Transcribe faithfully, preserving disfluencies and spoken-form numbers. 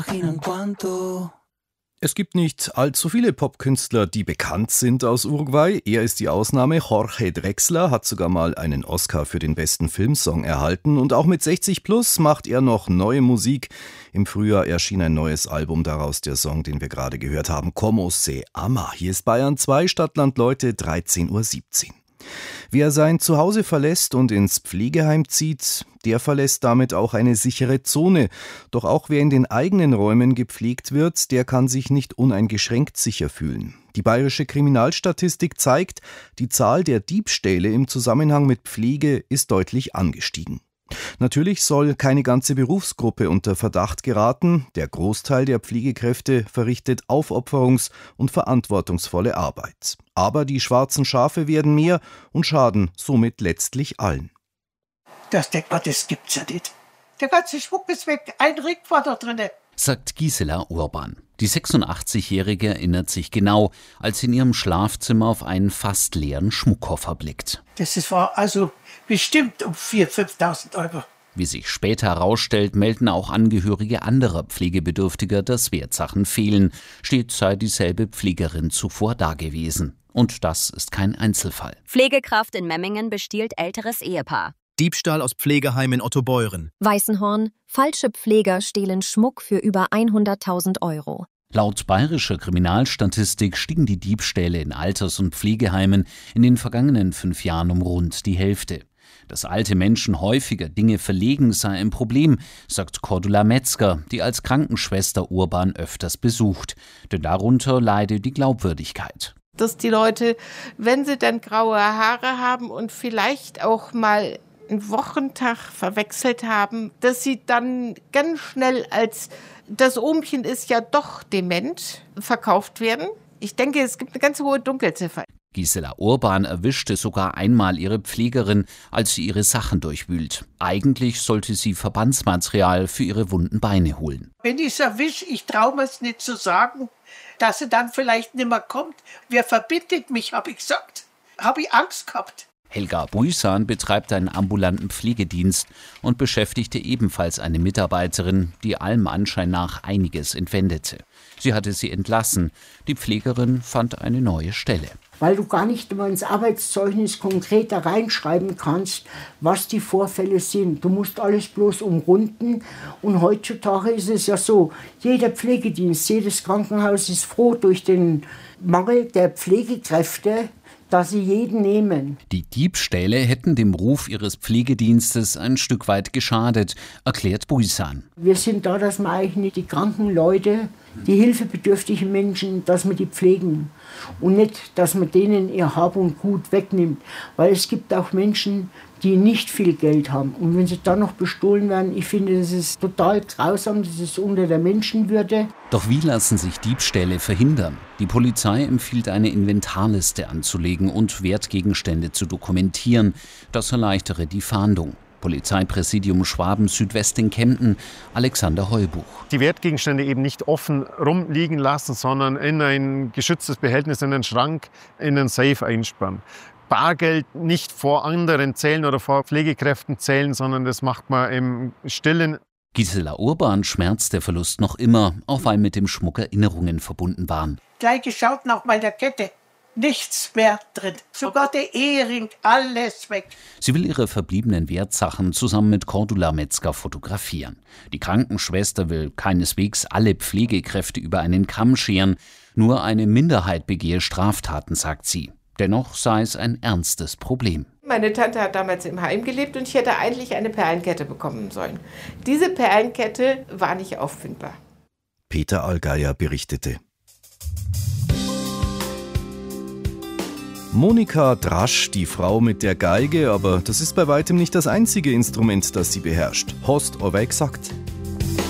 Es gibt nicht allzu viele Popkünstler, die bekannt sind aus Uruguay. Er ist die Ausnahme. Jorge Drexler hat sogar mal einen Oscar für den besten Filmsong erhalten. Und auch mit sechzig plus macht er noch neue Musik. Im Frühjahr erschien ein neues Album, daraus der Song, den wir gerade gehört haben, Como se ama. Hier ist Bayern zwei, Stadtland Leute, dreizehn Uhr siebzehn. Wer sein Zuhause verlässt und ins Pflegeheim zieht, der verlässt damit auch eine sichere Zone. Doch auch wer in den eigenen Räumen gepflegt wird, der kann sich nicht uneingeschränkt sicher fühlen. Die bayerische Kriminalstatistik zeigt, die Zahl der Diebstähle im Zusammenhang mit Pflege ist deutlich angestiegen. Natürlich soll keine ganze Berufsgruppe unter Verdacht geraten. Der Großteil der Pflegekräfte verrichtet aufopferungs- und verantwortungsvolle Arbeit. Aber die schwarzen Schafe werden mehr und schaden somit letztlich allen. Das denkt man, das gibt's ja nicht. Der ganze Schmuck ist weg, ein Ring war da drin, sagt Gisela Urban. Die sechsundachtzigjährige erinnert sich genau, als sie in ihrem Schlafzimmer auf einen fast leeren Schmuckkoffer blickt. Das war also bestimmt um viertausend, fünftausend Euro. Wie sich später herausstellt, melden auch Angehörige anderer Pflegebedürftiger, dass Wertsachen fehlen. Stets sei dieselbe Pflegerin zuvor dagewesen. Und das ist kein Einzelfall. Pflegekraft in Memmingen bestiehlt älteres Ehepaar. Diebstahl aus Pflegeheim in Ottobeuren. Weißenhorn, falsche Pfleger stehlen Schmuck für über hunderttausend Euro. Laut bayerischer Kriminalstatistik stiegen die Diebstähle in Alters- und Pflegeheimen in den vergangenen fünf Jahren um rund die Hälfte. Dass alte Menschen häufiger Dinge verlegen, sei ein Problem, sagt Cordula Metzger, die als Krankenschwester Urban öfters besucht. Denn darunter leide die Glaubwürdigkeit. Dass die Leute, wenn sie dann graue Haare haben und vielleicht auch mal einen Wochentag verwechselt haben, dass sie dann ganz schnell als das Ohmchen ist ja doch dement verkauft werden. Ich denke, es gibt eine ganz hohe Dunkelziffer. Gisela Urban erwischte sogar einmal ihre Pflegerin, als sie ihre Sachen durchwühlt. Eigentlich sollte sie Verbandsmaterial für ihre wunden Beine holen. Wenn ich es erwische, ich traue mir es nicht zu sagen, dass sie dann vielleicht nicht mehr kommt. Wer verbindet mich, habe ich gesagt. Habe ich Angst gehabt. Helga Buisan betreibt einen ambulanten Pflegedienst und beschäftigte ebenfalls eine Mitarbeiterin, die allem Anschein nach einiges entwendete. Sie hatte sie entlassen. Die Pflegerin fand eine neue Stelle. Weil du gar nicht immer ins Arbeitszeugnis konkret da reinschreiben kannst, was die Vorfälle sind. Du musst alles bloß umrunden. Und heutzutage ist es ja so, jeder Pflegedienst, jedes Krankenhaus ist froh durch den Mangel der Pflegekräfte, dass sie jeden nehmen. Die Diebstähle hätten dem Ruf ihres Pflegedienstes ein Stück weit geschadet, erklärt Buisan. Wir sind da, dass wir eigentlich nicht die kranken Leute, die hilfebedürftigen Menschen, dass wir die pflegen. Und nicht, dass man denen ihr Hab und Gut wegnimmt. Weil es gibt auch Menschen, die nicht viel Geld haben. Und wenn sie dann noch bestohlen werden, ich finde, das ist total grausam, das ist unter der Menschenwürde. Doch wie lassen sich Diebstähle verhindern? Die Polizei empfiehlt, eine Inventarliste anzulegen und Wertgegenstände zu dokumentieren. Das erleichtere die Fahndung. Polizeipräsidium Schwaben-Südwest in Kempten, Alexander Heubuch. Die Wertgegenstände eben nicht offen rumliegen lassen, sondern in ein geschütztes Behältnis, in einen Schrank, in einen Safe einsperren. Bargeld nicht vor anderen zählen oder vor Pflegekräften zählen, sondern das macht man im Stillen. Gisela Urban schmerzt der Verlust noch immer, auch weil mit dem Schmuck Erinnerungen verbunden waren. Gleich geschaut nach meiner Kette. Nichts mehr drin. Sogar der Ehering, alles weg. Sie will ihre verbliebenen Wertsachen zusammen mit Cordula Metzger fotografieren. Die Krankenschwester will keineswegs alle Pflegekräfte über einen Kamm scheren. Nur eine Minderheit begehe Straftaten, sagt sie. Dennoch sei es ein ernstes Problem. Meine Tante hat damals im Heim gelebt und ich hätte eigentlich eine Perlenkette bekommen sollen. Diese Perlenkette war nicht auffindbar. Peter Allgeier berichtete. Monika Drasch, die Frau mit der Geige, aber das ist bei weitem nicht das einzige Instrument, das sie beherrscht. Hast aber gesagt.